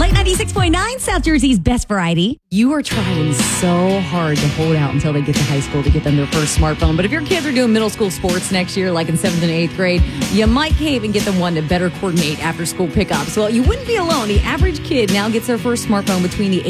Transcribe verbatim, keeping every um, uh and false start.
Late ninety-six point nine, South Jersey's best variety. You are trying so hard to hold out until they get to high school to get them their first smartphone. But if your kids are doing middle school sports next year, like in seventh and eighth grade, you might cave and get them one to better coordinate after school pickups. Well, you wouldn't be alone. The average kid now gets their first smartphone between the